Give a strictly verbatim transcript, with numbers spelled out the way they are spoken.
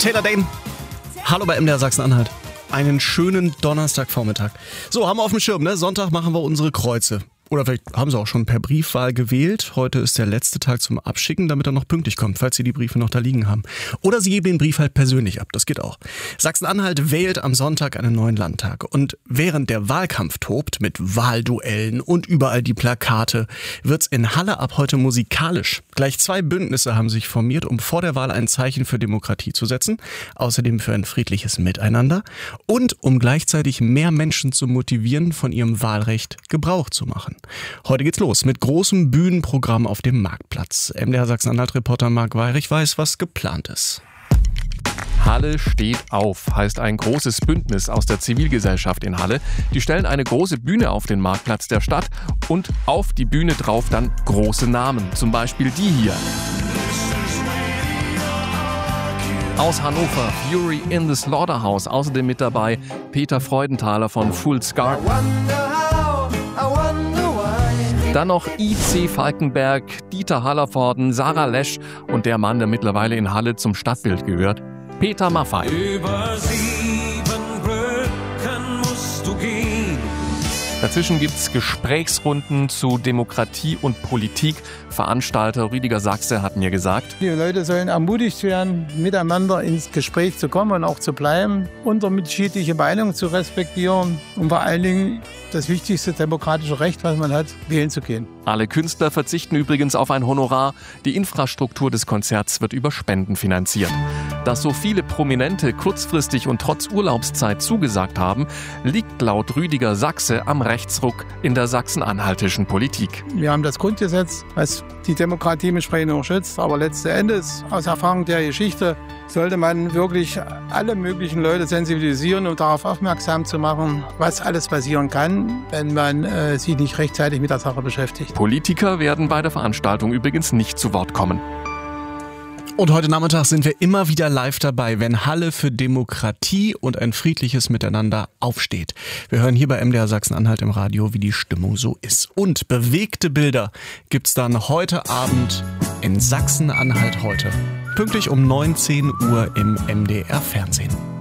Taylor Dane. Hallo bei M D R Sachsen-Anhalt. Einen schönen Donnerstagvormittag. So, haben wir auf dem Schirm, ne? Sonntag machen wir unsere Kreuze. Oder vielleicht haben Sie auch schon per Briefwahl gewählt. Heute ist der letzte Tag zum Abschicken, damit er noch pünktlich kommt, falls Sie die Briefe noch da liegen haben. Oder Sie geben den Brief halt persönlich ab, das geht auch. Sachsen-Anhalt wählt am Sonntag einen neuen Landtag. Und während der Wahlkampf tobt, mit Wahlduellen und überall die Plakate, wird's in Halle ab heute musikalisch. Gleich zwei Bündnisse haben sich formiert, um vor der Wahl ein Zeichen für Demokratie zu setzen. Außerdem für ein friedliches Miteinander. Und um gleichzeitig mehr Menschen zu motivieren, von ihrem Wahlrecht Gebrauch zu machen. Heute geht's los mit großem Bühnenprogramm auf dem Marktplatz. M D R Sachsen-Anhalt-Reporter Marc Weirich weiß, was geplant ist. Halle steht auf, heißt ein großes Bündnis aus der Zivilgesellschaft in Halle. Die stellen eine große Bühne auf den Marktplatz der Stadt und auf die Bühne drauf dann große Namen, zum Beispiel die hier. Aus Hannover, Fury in the Slaughterhouse, außerdem mit dabei Peter Freudenthaler von Full Scar. Dann noch I C Falkenberg, Dieter Hallervorden, Sarah Lesch und der Mann, der mittlerweile in Halle zum Stadtbild gehört, Peter Maffay. Über sieben Brücken musst du gehen. Dazwischen gibt's Gesprächsrunden zu Demokratie und Politik. Veranstalter Rüdiger Sachse hat mir gesagt, die Leute sollen ermutigt werden, miteinander ins Gespräch zu kommen und auch zu bleiben, unterschiedliche Meinungen zu respektieren und vor allen Dingen das wichtigste demokratische Recht, was man hat, wählen zu gehen. Alle Künstler verzichten übrigens auf ein Honorar. Die Infrastruktur des Konzerts wird über Spenden finanziert. Dass so viele Prominente kurzfristig und trotz Urlaubszeit zugesagt haben, liegt laut Rüdiger Sachse am Rechtsruck in der sachsen-anhaltischen Politik. Wir haben das Grundgesetz, was die Demokratie entsprechend auch schützt. Aber letzten Endes, aus Erfahrung der Geschichte, sollte man wirklich alle möglichen Leute sensibilisieren, um darauf aufmerksam zu machen, was alles passieren kann, wenn man äh, sich nicht rechtzeitig mit der Sache beschäftigt. Politiker werden bei der Veranstaltung übrigens nicht zu Wort kommen. Und heute Nachmittag sind wir immer wieder live dabei, wenn Halle für Demokratie und ein friedliches Miteinander aufsteht. Wir hören hier bei M D R Sachsen-Anhalt im Radio, wie die Stimmung so ist. Und bewegte Bilder gibt's dann heute Abend in Sachsen-Anhalt heute. Pünktlich um neunzehn Uhr im M D R Fernsehen.